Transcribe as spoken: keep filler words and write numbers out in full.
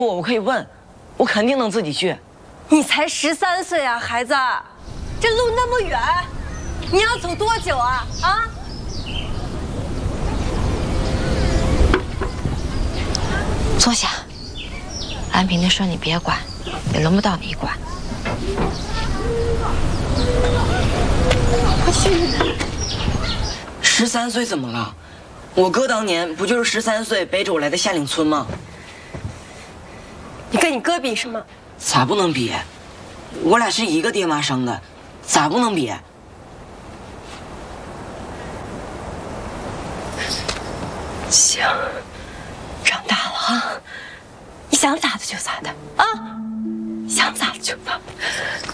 我我可以问，我肯定能自己去。 你才十三岁啊，孩子，这路那么远，你要走多久啊？啊？ 坐下。安平的事你别管，也轮不到你管。 我去。 十三岁怎么了？我哥当年不就是十三岁背着我来的夏岭村吗？ 你跟你哥比什么？ 咋不能比？我俩是一个爹妈生的，咋不能比？ 行，长大了啊，你想咋的就咋的啊，想咋的就咋。